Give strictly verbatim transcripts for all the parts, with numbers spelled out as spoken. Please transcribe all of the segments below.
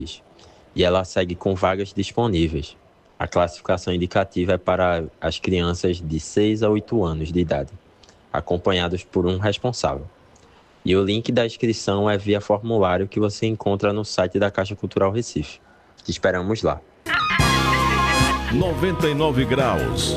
e ela segue com vagas disponíveis. A classificação indicativa é para as crianças de seis a oito anos de idade, acompanhados por um responsável. E o link da inscrição é via formulário que você encontra no site da Caixa Cultural Recife. Te esperamos lá. noventa e nove graus.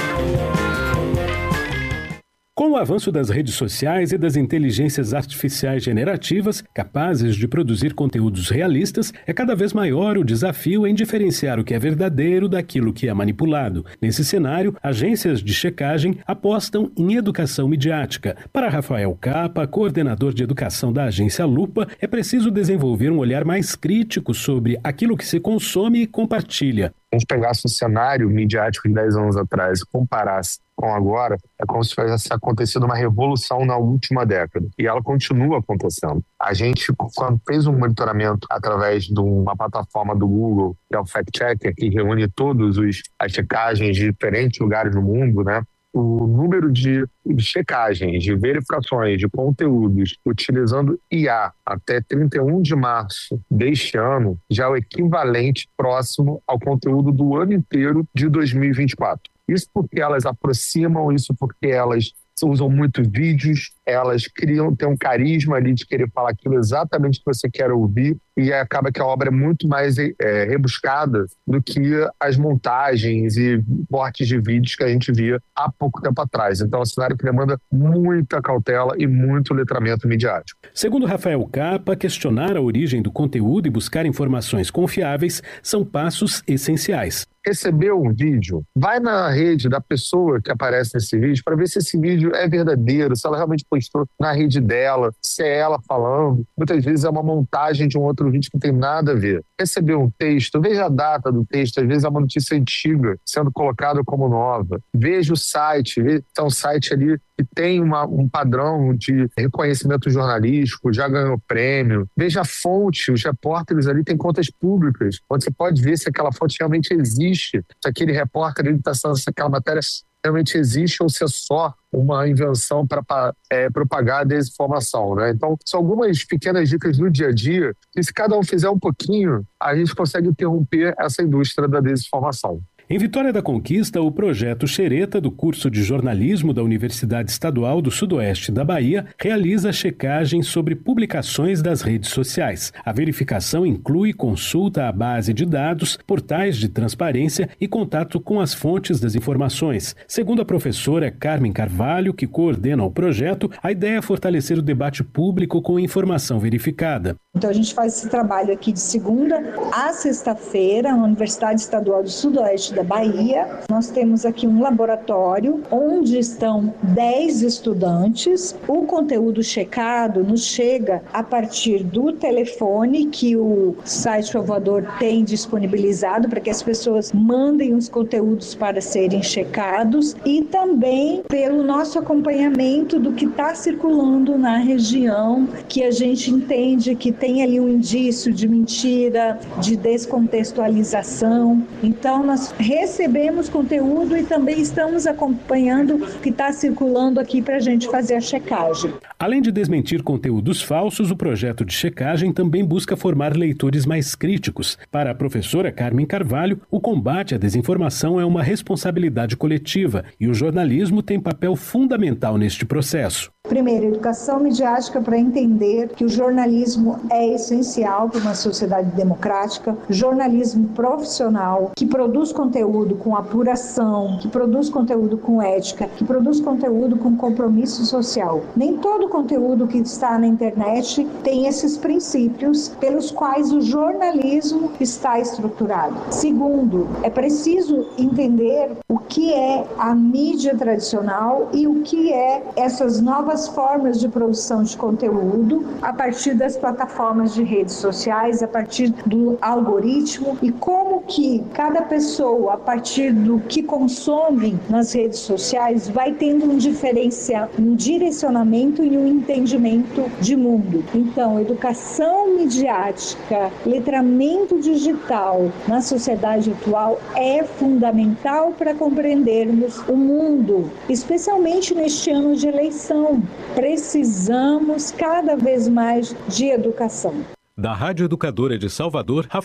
Com o avanço das redes sociais e das inteligências artificiais generativas, capazes de produzir conteúdos realistas, é cada vez maior o desafio em diferenciar o que é verdadeiro daquilo que é manipulado. Nesse cenário, agências de checagem apostam em educação midiática. Para Rafael Capa, coordenador de educação da agência Lupa, é preciso desenvolver um olhar mais crítico sobre aquilo que se consome e compartilha. A gente pegasse um cenário midiático de dez anos atrás e comparasse com agora, é como se tivesse acontecido uma revolução na última década. E ela continua acontecendo. A gente, quando fez um monitoramento através de uma plataforma do Google, que é o Fact Checker, que reúne todas as checagens de diferentes lugares do mundo, né? O número de checagens, de verificações, de conteúdos utilizando I A até trinta e um de março deste ano já é o equivalente próximo ao conteúdo do ano inteiro de dois mil e vinte e quatro. Isso porque elas aproximam, isso porque elas usam muito vídeos, elas criam, têm um carisma ali de querer falar aquilo exatamente que você quer ouvir, e acaba que a obra é muito mais é, rebuscada do que as montagens e cortes de vídeos que a gente via há pouco tempo atrás. Então é um cenário que demanda muita cautela e muito letramento midiático. Segundo Rafael Capa, questionar a origem do conteúdo e buscar informações confiáveis são passos essenciais. Recebeu um vídeo, vai na rede da pessoa que aparece nesse vídeo para ver se esse vídeo é verdadeiro, se ela realmente postou na rede dela, se é ela falando. Muitas vezes é uma montagem de um outro vídeo que não tem nada a ver. Recebeu um texto, veja a data do texto, às vezes é uma notícia antiga sendo colocada como nova. Veja o site, veja se é um site ali que tem uma, um padrão de reconhecimento jornalístico, já ganhou prêmio. Veja a fonte, os repórteres ali têm contas públicas, onde você pode ver se aquela fonte realmente existe, se aquele repórter está falando se aquela matéria realmente existe ou se é só uma invenção para é, propagar a desinformação, né? Então, são algumas pequenas dicas do dia a dia que, se cada um fizer um pouquinho, a gente consegue interromper essa indústria da desinformação. Em Vitória da Conquista, o projeto Xereta, do curso de jornalismo da Universidade Estadual do Sudoeste da Bahia, realiza checagem sobre publicações das redes sociais. A verificação inclui consulta à base de dados, portais de transparência e contato com as fontes das informações. Segundo a professora Carmen Carvalho, que coordena o projeto, a ideia é fortalecer o debate público com informação verificada. Então a gente faz esse trabalho aqui de segunda a sexta-feira na Universidade Estadual do Sudoeste da Bahia. Nós temos aqui um laboratório onde estão dez estudantes. O conteúdo checado nos chega a partir do telefone que o site Salvador tem disponibilizado para que as pessoas mandem os conteúdos para serem checados, e também pelo nosso acompanhamento do que está circulando na região, que a gente entende que tem ali um indício de mentira, de descontextualização. Então nós recebemos conteúdo e também estamos acompanhando o que está circulando aqui para a gente fazer a checagem. Além de desmentir conteúdos falsos, o projeto de checagem também busca formar leitores mais críticos. Para a professora Carmen Carvalho, o combate à desinformação é uma responsabilidade coletiva e o jornalismo tem papel fundamental neste processo. Primeiro, educação midiática para entender que o jornalismo é essencial para uma sociedade democrática, jornalismo profissional, que produz conteúdo com apuração, que produz conteúdo com ética, que produz conteúdo com compromisso social. Nem todo conteúdo que está na internet tem esses princípios pelos quais o jornalismo está estruturado. Segundo, é preciso entender o que é a mídia tradicional e o que é essas novas formas de produção de conteúdo a partir das plataformas de redes sociais, a partir do algoritmo, e como que cada pessoa, a partir do que consome nas redes sociais, vai tendo um diferencial, um direcionamento e um entendimento de mundo. Então, educação midiática, letramento digital na sociedade atual é fundamental para compreendermos o mundo, especialmente neste ano de eleição. Precisamos cada vez mais de educação. Da Rádio Educadora de Salvador,